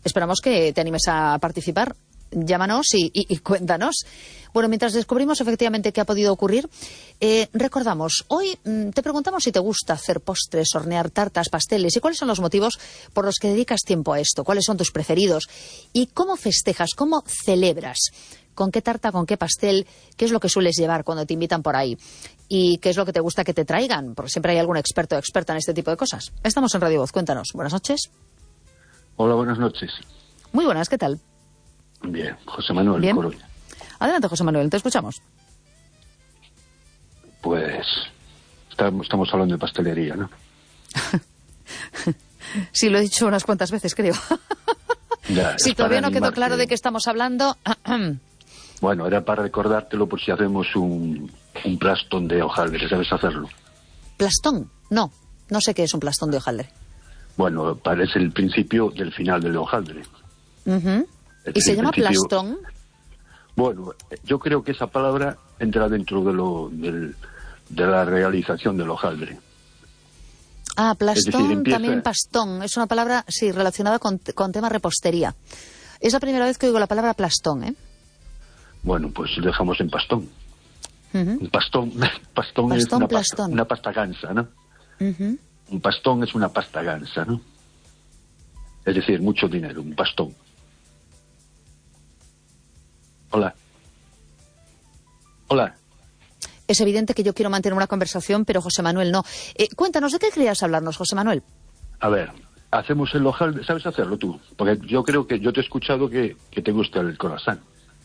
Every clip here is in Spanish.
Esperamos que te animes a participar. Llámanos y cuéntanos. Bueno, mientras descubrimos efectivamente qué ha podido ocurrir, recordamos, hoy te preguntamos si te gusta hacer postres, hornear tartas, pasteles, y cuáles son los motivos por los que dedicas tiempo a esto, cuáles son tus preferidos, y cómo festejas, cómo celebras, con qué tarta, con qué pastel, qué es lo que sueles llevar cuando te invitan por ahí, y qué es lo que te gusta que te traigan, porque siempre hay algún experto o experta en este tipo de cosas. Estamos en Radio Voz, cuéntanos. Buenas noches. Hola, buenas noches. Muy buenas, ¿qué tal? Bien, José Manuel, Bien. Coruña. Adelante, José Manuel, te escuchamos. Pues estamos hablando de pastelería, ¿no? Sí, lo he dicho unas cuantas veces, creo. Ya, Si todavía no quedó claro de qué estamos hablando... Bueno, era para recordártelo por si hacemos un plastón de hojaldre, ¿sabes hacerlo? ¿Plastón? No sé qué es un plastón de hojaldre. Bueno, parece el principio del final del hojaldre. ¿Y se llama plastón? Bueno, yo creo que esa palabra entra dentro de la realización del hojaldre. Ah, plastón, decir, también pastón. Es una palabra, sí, relacionada con tema repostería. Es la primera vez que oigo la palabra plastón, ¿eh? Bueno, pues dejamos en pastón. Un pastón es una pasta gansa, ¿no? Un pastón es una pasta gansa, ¿no? Es decir, mucho dinero, un pastón. Hola. Es evidente que yo quiero mantener una conversación, pero José Manuel no. Cuéntanos, ¿de qué querías hablarnos, José Manuel? A ver, hacemos el hojaldre. ¿Sabes hacerlo tú? Porque yo creo que yo te he escuchado que te gusta el croissant.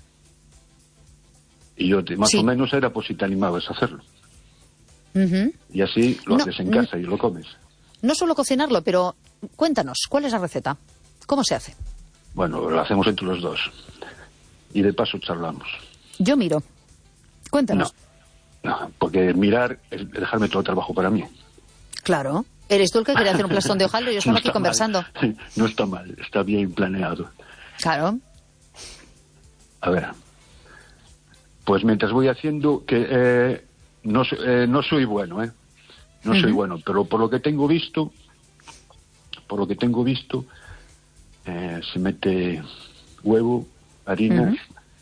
Y yo más o menos era por si te animabas a hacerlo. Y así lo haces en casa y lo comes. No suelo cocinarlo, pero cuéntanos, ¿cuál es la receta? ¿Cómo se hace? Bueno, lo hacemos entre los dos. Y de paso charlamos. Yo miro. Cuéntanos. No, porque mirar es dejarme todo el trabajo para mí. Claro. Eres tú el que quería hacer un plastón de hojaldre y yo estaba aquí conversando. No está mal, está bien planeado. Claro. A ver. Pues mientras voy haciendo, que no soy bueno, ¿eh? No soy bueno, pero por lo que tengo visto, se mete huevo, harina,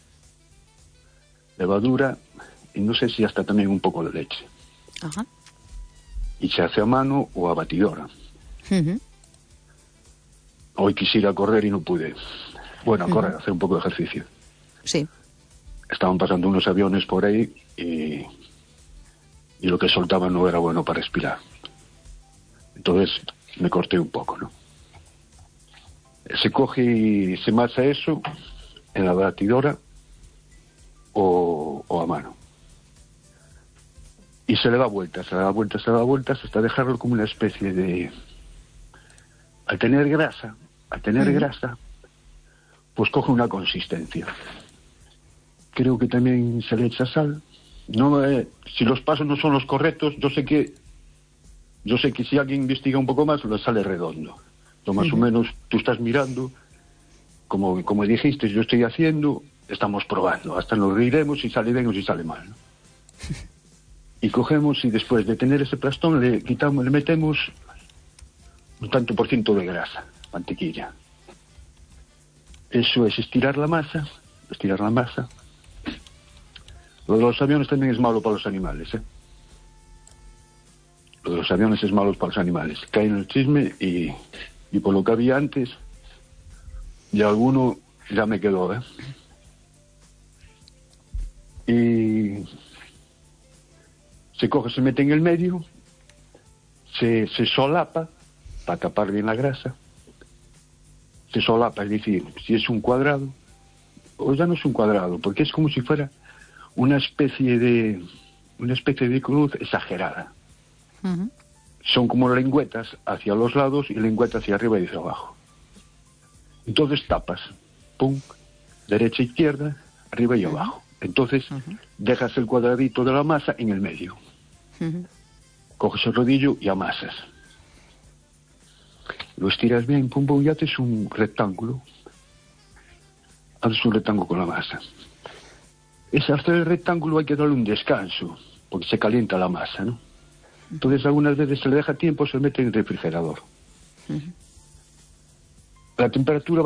levadura y no sé si hasta también un poco de leche. Ajá. Y se hace a mano o a batidora. Hoy quisiera correr y no pude. Bueno, a correr, hacer un poco de ejercicio. Sí. Estaban pasando unos aviones por ahí y lo que soltaban no era bueno para respirar. Entonces me corté un poco, ¿no? Se coge y se masa eso en la batidora o a mano. Y se le da vueltas hasta dejarlo como una especie de... Al tener grasa, pues coge una consistencia. Creo que también se le echa sal. No, si los pasos no son los correctos, yo sé que si alguien investiga un poco más, lo sale redondo. Más o menos tú estás mirando, como dijiste, yo estoy haciendo, estamos probando, hasta nos reiremos si sale bien o si sale mal, ¿no? Y cogemos y después de tener ese plastón le metemos un tanto por ciento de grasa, mantequilla. Eso es estirar la masa. Lo de los aviones también es malo para los animales, ¿eh? Lo de los aviones es malo para los animales. Caen en el chisme y por lo que había antes, ya alguno ya me quedó, ¿eh? Y se coge, se mete en el medio, se solapa para tapar bien la grasa. Se solapa, es decir, si es un cuadrado, o ya no es un cuadrado, porque es como si fuera una especie de cruz exagerada. Son como lengüetas hacia los lados y lengüetas hacia arriba y hacia abajo. Entonces tapas, pum, derecha, izquierda, arriba y abajo. Entonces dejas el cuadradito de la masa en el medio. Coges el rodillo y amasas. Lo estiras bien, pum, pum, y haces un rectángulo. Haces un rectángulo con la masa. Al hacer el rectángulo hay que darle un descanso, porque se calienta la masa, ¿no? Entonces algunas veces se le deja tiempo, se mete en el refrigerador. La temperatura